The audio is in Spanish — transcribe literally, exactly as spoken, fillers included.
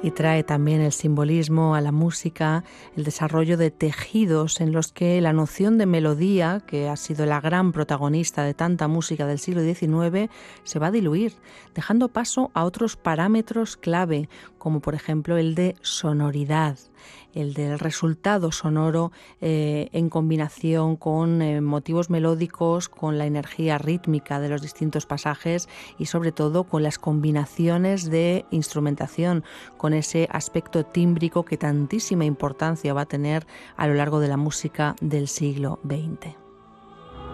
y trae también el simbolismo a la música, el desarrollo de tejidos en los que la noción de melodía, que ha sido la gran protagonista de tanta música del siglo diecinueve, se va a diluir, dejando paso a otros parámetros clave, como por ejemplo el de sonoridad, el del resultado sonoro eh, en combinación con eh, motivos melódicos, con la energía rítmica de los distintos pasajes y sobre todo con las combinaciones de instrumentación, con ese aspecto tímbrico que tantísima importancia va a tener a lo largo de la música del siglo veinte.